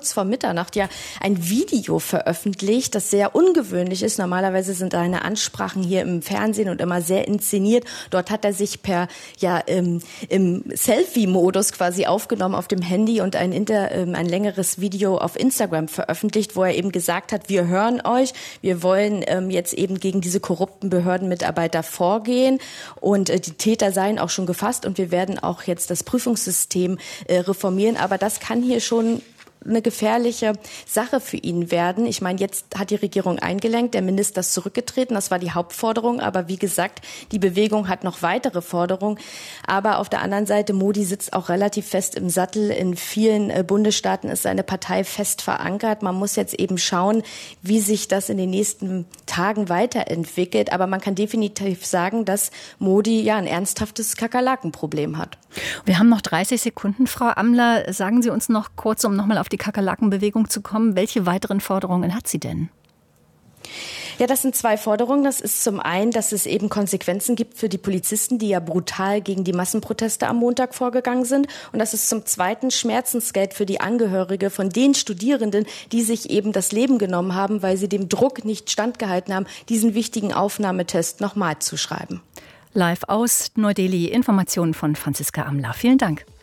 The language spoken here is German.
kurz vor Mitternacht ja ein Video veröffentlicht, das sehr ungewöhnlich ist. Normalerweise sind seine Ansprachen hier im Fernsehen und immer sehr inszeniert. Dort hat er sich im Selfie-Modus quasi aufgenommen auf dem Handy und ein längeres Video auf Instagram veröffentlicht, wo er eben gesagt hat, wir hören euch, wir wollen jetzt eben gegen diese korrupten Behördenmitarbeiter vorgehen und die Täter seien auch schon gefasst und wir werden auch jetzt das Prüfungssystem reformieren. Aber das kann hier schon eine gefährliche Sache für ihn werden. Ich meine, jetzt hat die Regierung eingelenkt, der Minister ist zurückgetreten, das war die Hauptforderung, aber wie gesagt, die Bewegung hat noch weitere Forderungen. Aber auf der anderen Seite, Modi sitzt auch relativ fest im Sattel. In vielen Bundesstaaten ist seine Partei fest verankert. Man muss jetzt eben schauen, wie sich das in den nächsten Tagen weiterentwickelt. Aber man kann definitiv sagen, dass Modi ja ein ernsthaftes Kakerlakenproblem hat. Wir haben noch 30 Sekunden, Frau Amler. Sagen Sie uns noch kurz, um nochmal auf die Kakerlakenbewegung zu kommen, welche weiteren Forderungen hat sie denn? Ja, das sind zwei Forderungen. Das ist zum einen, dass es eben Konsequenzen gibt für die Polizisten, die ja brutal gegen die Massenproteste am Montag vorgegangen sind. Und das ist zum zweiten Schmerzensgeld für die Angehörige von den Studierenden, die sich eben das Leben genommen haben, weil sie dem Druck nicht standgehalten haben, diesen wichtigen Aufnahmetest nochmal zu schreiben. Live aus Neu-Delhi, Informationen von Franziska Amler. Vielen Dank.